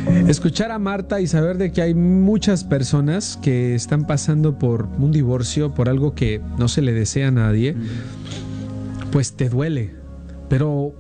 Escuchar a Marta y saber de que hay muchas personas que están pasando por un divorcio, por algo que no se le desea a nadie, pues te duele. Pero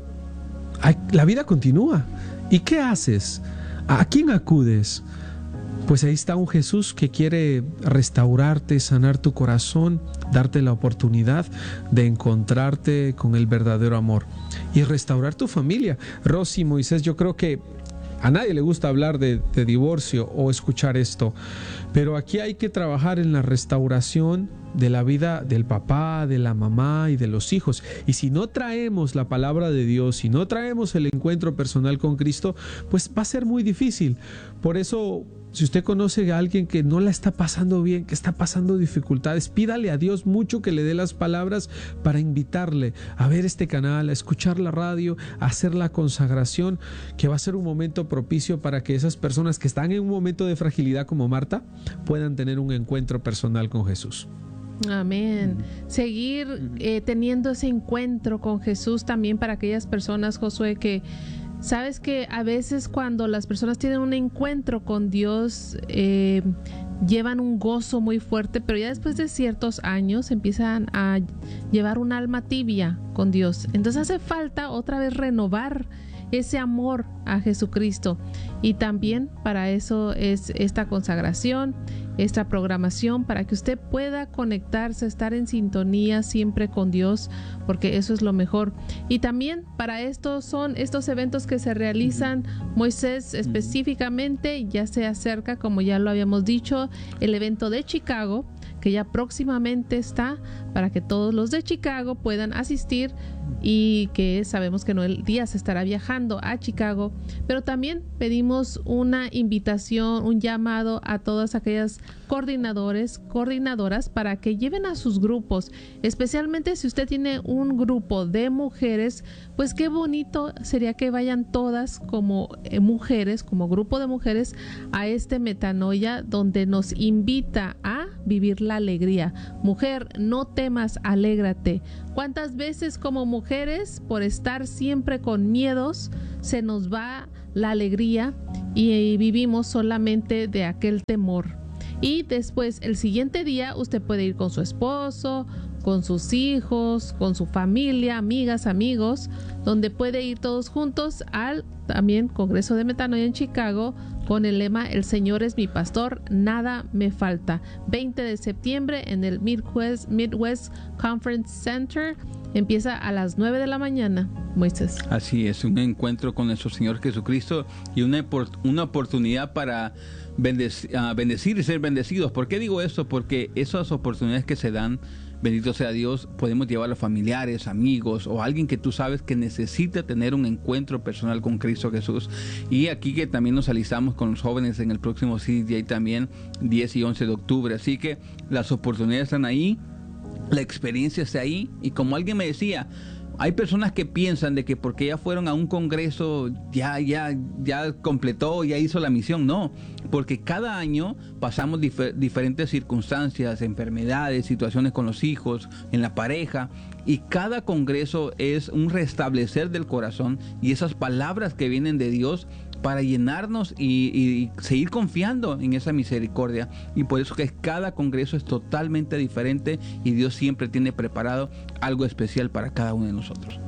la vida continúa. ¿Y qué haces? ¿A quién acudes? Pues ahí está un Jesús que quiere restaurarte, sanar tu corazón, darte la oportunidad de encontrarte con el verdadero amor y restaurar tu familia. Rosy, Moisés, yo creo que a nadie le gusta hablar de divorcio o escuchar esto, pero aquí hay que trabajar en la restauración de la vida del papá, de la mamá y de los hijos. Y si no traemos la palabra de Dios, si no traemos el encuentro personal con Cristo, pues va a ser muy difícil. Por eso, si usted conoce a alguien que no la está pasando bien, que está pasando dificultades, pídale a Dios mucho que le dé las palabras para invitarle a ver este canal, a escuchar la radio, a hacer la consagración, que va a ser un momento propicio para que esas personas que están en un momento de fragilidad como Marta puedan tener un encuentro personal con Jesús. Amén. Seguir teniendo ese encuentro con Jesús también para aquellas personas, Josué, que sabes que a veces cuando las personas tienen un encuentro con Dios, llevan un gozo muy fuerte, pero ya después de ciertos años empiezan a llevar un alma tibia con Dios. Entonces hace falta otra vez renovar ese amor a Jesucristo. Y también para eso es esta consagración, esta programación, para que usted pueda conectarse, estar en sintonía siempre con Dios, porque eso es lo mejor. Y también para esto son estos eventos que se realizan, Moisés, específicamente, ya se acerca, como ya lo habíamos dicho, el evento de Chicago, que ya próximamente está, para que todos los de Chicago puedan asistir, y que sabemos que Noel Díaz estará viajando a Chicago, pero también pedimos una invitación, un llamado a todas aquellas coordinadoras para que lleven a sus grupos, especialmente si usted tiene un grupo de mujeres, pues qué bonito sería que vayan todas como mujeres, como grupo de mujeres, a este Metanoia, donde nos invita a vivir la alegría. Mujer, no temas, alégrate. ¿Cuántas veces como mujeres, por estar siempre con miedos, se nos va la alegría y vivimos solamente de aquel temor? Y después, el siguiente día, usted puede ir con su esposo, con sus hijos, con su familia, amigas, amigos, donde puede ir todos juntos al también Congreso de Metanoia en Chicago, con el lema "El Señor es mi pastor, nada me falta". 20 de septiembre en el Midwest Conference Center. Empieza a las 9 de la mañana, Moisés. Así es, un encuentro con nuestro Señor Jesucristo y una oportunidad para bendecir y ser bendecidos. ¿Por qué digo esto? Porque esas oportunidades que se dan, bendito sea Dios, podemos llevar a los familiares, amigos o alguien que tú sabes que necesita tener un encuentro personal con Cristo Jesús. Y aquí que también nos alistamos con los jóvenes en el próximo CDJ también, 10 y 11 de octubre. Así que las oportunidades están ahí, la experiencia está ahí. Y como alguien me decía, hay personas que piensan de que porque ya fueron a un congreso ya completó, ya hizo la misión. No, porque cada año pasamos diferentes circunstancias, enfermedades, situaciones con los hijos, en la pareja, y cada congreso es un restablecer del corazón y esas palabras que vienen de Dios para llenarnos y seguir confiando en esa misericordia. Y por eso que cada congreso es totalmente diferente y Dios siempre tiene preparado algo especial para cada uno de nosotros.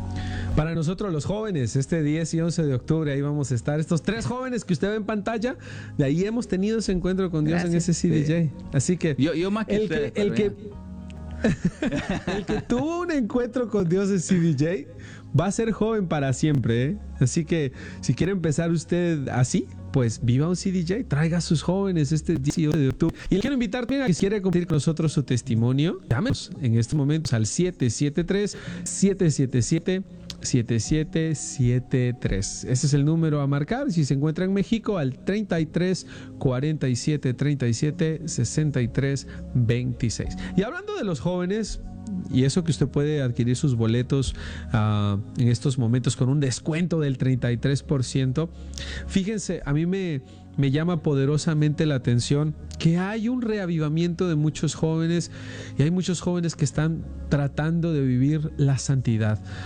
Para nosotros los jóvenes, este 10 y 11 de octubre, ahí vamos a estar. Estos 3 jóvenes que usted ve en pantalla, de ahí hemos tenido ese encuentro con Dios. Gracias. En ese CDJ. Así que yo más que el que tuvo un encuentro con Dios en CDJ va a ser joven para siempre, ¿eh? Así que si quiere empezar usted así, pues viva un CDJ, traiga a sus jóvenes este 18 de octubre. Y le quiero invitar también a que si quiere compartir con nosotros su testimonio, llámenos en estos momentos al 773-777-7773. Ese es el número a marcar si se encuentra en México, al 33 47 37 63 26. Y hablando de los jóvenes, y eso que usted puede adquirir sus boletos en estos momentos con un descuento del 33%. Fíjense, a mí me llama poderosamente la atención que hay un reavivamiento de muchos jóvenes y hay muchos jóvenes que están tratando de vivir la santidad.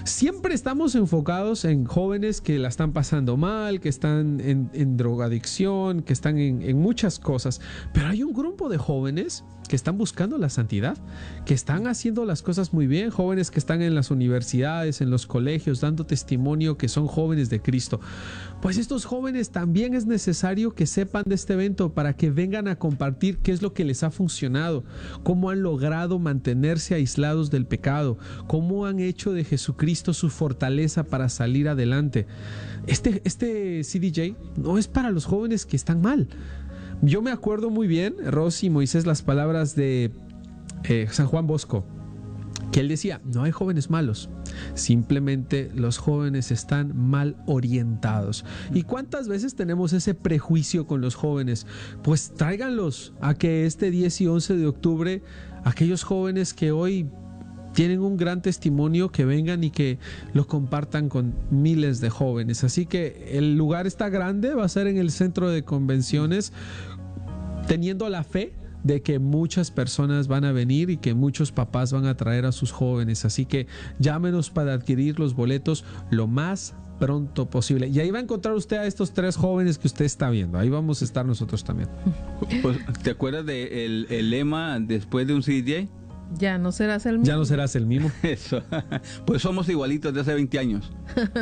siempre estamos enfocados en jóvenes que la están pasando mal, que están en drogadicción, que están en muchas cosas, pero hay un grupo de jóvenes que están buscando la santidad, que están haciendo las cosas muy bien, jóvenes que están en las universidades, en los colegios, dando testimonio que son jóvenes de Cristo. Pues estos jóvenes también es necesario que sepan de este evento para que vengan a compartir qué es lo que les ha funcionado, cómo han logrado mantenerse aislados del pecado, cómo han hecho de Jesucristo su fortaleza para salir adelante. Este CDJ no es para los jóvenes que están mal. Yo me acuerdo muy bien, Rosy y Moisés, las palabras de San Juan Bosco, que él decía, no hay jóvenes malos, simplemente los jóvenes están mal orientados. ¿Y cuántas veces tenemos ese prejuicio con los jóvenes? Pues tráiganlos a que este 10 y 11 de octubre, aquellos jóvenes que hoy tienen un gran testimonio, que vengan y que lo compartan con miles de jóvenes. Así que el lugar está grande, va a ser en el centro de convenciones, teniendo la fe de que muchas personas van a venir y que muchos papás van a traer a sus jóvenes. Así que llámenos para adquirir los boletos lo más pronto posible. Y ahí va a encontrar usted a estos 3 jóvenes que usted está viendo. Ahí vamos a estar nosotros también. Pues, ¿te acuerdas del el lema después de un CDJ? Ya no serás el mismo. Ya no serás el mismo. Eso. Pues somos igualitos de hace 20 años.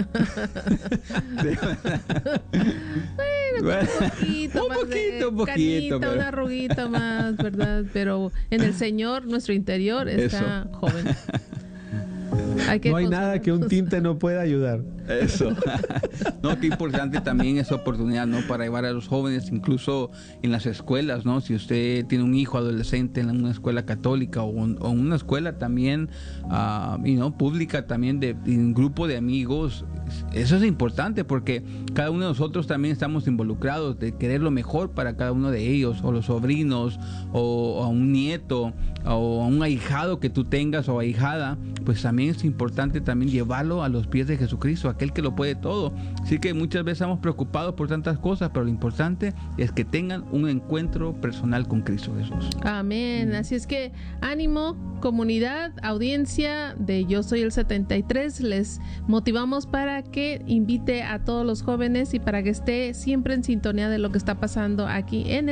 Bueno, un poquito, canita, pero una arruguita más, ¿verdad? Pero en el Señor, nuestro interior está joven. No hay nada que un tinte no pueda ayudar. Eso. No, qué importante también esa oportunidad, ¿no? Para llevar a los jóvenes, incluso en las escuelas, ¿no? Si usted tiene un hijo adolescente en una escuela católica o una escuela también, pública también, de un grupo de amigos, eso es importante porque cada uno de nosotros también estamos involucrados de querer lo mejor para cada uno de ellos, o los sobrinos, o a un nieto, o a un ahijado que tú tengas o ahijada, pues también es importante también llevarlo a los pies de Jesucristo, aquel que lo puede todo. Así que muchas veces estamos preocupados por tantas cosas, pero lo importante es que tengan un encuentro personal con Cristo Jesús. Amén. Así es que ánimo, comunidad, audiencia de Yo Soy el 73, les motivamos para que invite a todos los jóvenes y para que esté siempre en sintonía de lo que está pasando aquí en el